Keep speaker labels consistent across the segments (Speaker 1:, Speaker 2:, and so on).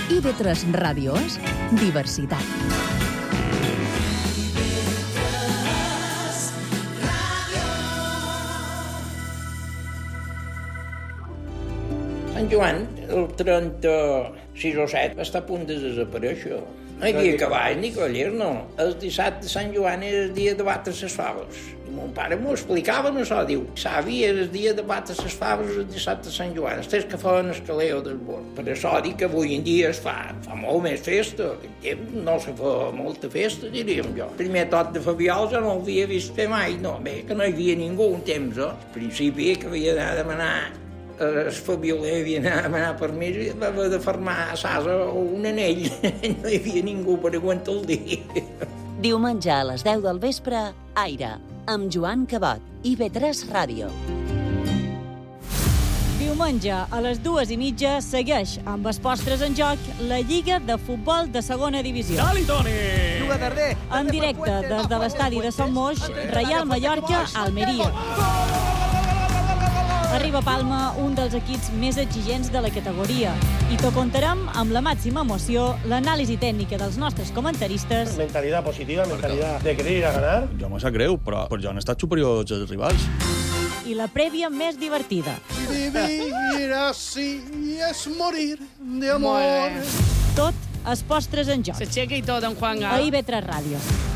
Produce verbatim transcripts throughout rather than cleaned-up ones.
Speaker 1: I ve tres Ràdio és diversitat.
Speaker 2: Sant Joan, el trenta-sis o set, va estar a punt de desaparèixer. No hi havia cavall ni collers, no. El dissabte de Sant Joan era el dia de batre les faves. I mon pare m'ho explicava, no això, diu, savi, era el dia de batre les faves el dissabte de Sant Joan, els tres que feien el caleo del bord. Per això dic que avui en dia es fa, fa molt més festa. En temps no se fa molta festa, diríem jo. El primer tot de Fabiol jo no l'havia vist fer mai, no, bé, que no hi havia ningú un temps, eh? Al principi que havia d'anar a demanar el Fabioler havia d'anar a demanar permís i va haver de fermar a Sasa o un anell. No hi havia ningú per aguantar el dia.
Speaker 1: Diumenge a les deu del vespre, Aire, amb Joan Cabot i ve tres Ràdio.
Speaker 3: Diumenge a les dues i mitja segueix amb els postres en joc la Lliga de Futbol de Segona Divisió.
Speaker 4: Dali, Toni!
Speaker 3: En directe des de l'estadi de Sant Moix, Reial Mallorca, Almeria. Arriba a Palma un dels equips més exigents de la categoria i t'ho contarem amb la màxima emoció, l'anàlisi tècnica dels nostres comentaristes.
Speaker 5: Mentalidad positiva, mentalidad de querer ir a ganar.
Speaker 4: Jo me sap greu, però, però jo han estat superiors als rivals.
Speaker 3: I la prèvia més divertida.
Speaker 5: Vivir así es morir de amor.
Speaker 3: Tot els postres en joc.
Speaker 6: S'aixeca i tot, en Juan
Speaker 3: A
Speaker 6: Gal.
Speaker 3: I ve tres Ràdio.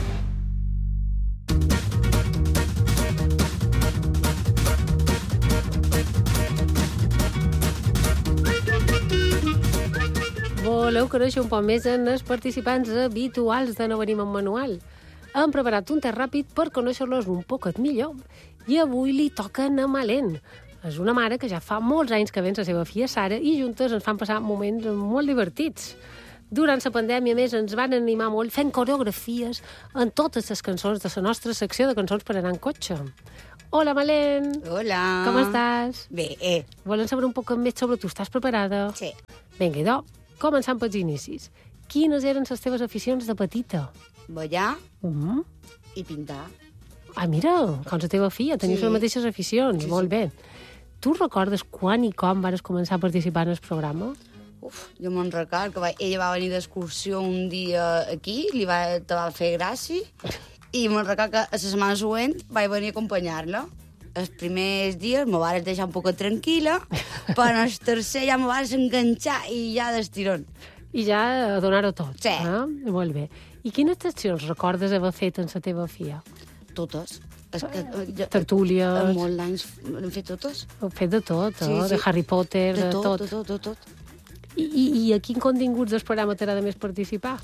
Speaker 7: Voleu conèixer un poc més en els participants habituals de No Venim amb Manual? Hem preparat un test ràpid per conèixer-los un poquet millor. I avui li toca a Malén. És una mare que ja fa molts anys que ven la seva filla Sara i juntes ens fan passar moments molt divertits. Durant la pandèmia, més, ens van animar molt fent coreografies en totes les cançons de la nostra secció de cançons per anar en cotxe. Hola, Malén.
Speaker 8: Hola.
Speaker 7: Com estàs?
Speaker 8: Bé, eh.
Speaker 7: Volem saber un poc més sobre tu. Estàs preparada?
Speaker 8: Sí.
Speaker 7: Vinga, idò, començant pels inicis. Quines eren les teves aficions de petita?
Speaker 8: Ballar
Speaker 7: Mm.
Speaker 8: i pintar.
Speaker 7: Ah, mira, com la teva filla, teniu
Speaker 8: Sí.
Speaker 7: les mateixes aficions.
Speaker 8: Sí, sí.
Speaker 7: Molt bé. Tu recordes quan i com vas començar a participar en el programa?
Speaker 8: Uf, jo me'n record que va, ella va venir d'excursió un dia aquí, li va, te va fer gràcia, i me'n record que a la setmana següent vaig venir a acompanyar-la. Els primers dies me vares deixar un poc tranquil·la, però el tercer ja me vares enganxar i ja d'estirón.
Speaker 7: I ja a donar-ho tot.
Speaker 8: Sí.
Speaker 7: Ah? Molt bé. I quines accions recordes haver fet amb la teva filla?
Speaker 8: Totes. És que, eh, jo,
Speaker 7: Tertúlies.
Speaker 8: En molts anys hem fet totes.
Speaker 7: Heu fet de tot,
Speaker 8: Sí,
Speaker 7: eh?
Speaker 8: sí.
Speaker 7: De Harry Potter,
Speaker 8: De
Speaker 7: de
Speaker 8: tot,
Speaker 7: tot.
Speaker 8: de tot, de tot.
Speaker 7: I, i, I a quin continguts del programa t'agrada més participar?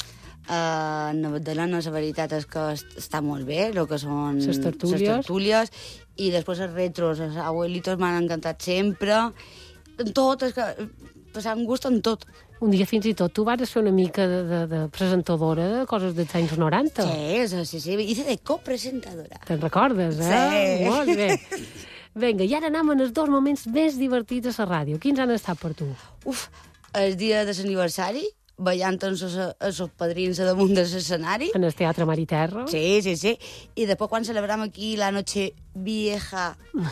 Speaker 8: Uh, en Magdalena, la veritat és que est- està molt bé, el que són
Speaker 7: Ses tertúlies.
Speaker 8: ses tertúlies, i després els retros, els abuelitos m'han encantat sempre. En tot, és que passant gust en tot.
Speaker 7: Un dia fins i tot tu vas fer una mica de, de, de presentadora de coses dels anys noranta.
Speaker 8: Sí, sí, sí, sí, hice de copresentadora.
Speaker 7: Te'n recordes, eh?
Speaker 8: Sí.
Speaker 7: Molt bé. Vinga, i ara anem en els dos moments més divertits a la ràdio. Quins han estat per tu?
Speaker 8: Uf, el dia de l'aniversari, ballant amb els, els padrins a damunt de l'escenari.
Speaker 7: En el Teatre Mar i Terra.
Speaker 8: Sí, sí, sí. I després quan celebrem aquí la noche vieja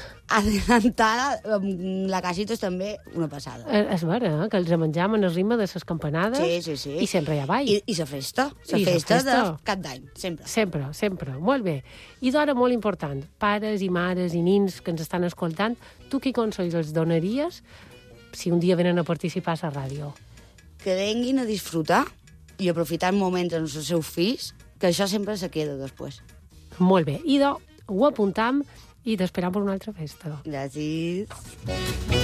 Speaker 8: adelantada, amb la Casitos també una passada.
Speaker 7: Eh, és vera, eh? Que els menjam en el ritme de les campanades.
Speaker 8: Sí, sí, sí.
Speaker 7: I sempre hi avall.
Speaker 8: I, i la festa, la
Speaker 7: I la
Speaker 8: festa,
Speaker 7: festa.
Speaker 8: de cap d'any, sempre.
Speaker 7: Sempre, sempre. Molt bé. I d'hora molt important, pares i mares i nins que ens estan escoltant, tu quin consell els donaries si un dia venen a participar a la ràdio?
Speaker 8: Que vinguin a disfrutar i aprofitar moments amb els seus fills, que això sempre se queda després.
Speaker 7: Molt bé. Idò, ho apuntam i t'esperam per una altra festa.
Speaker 8: Gràcies.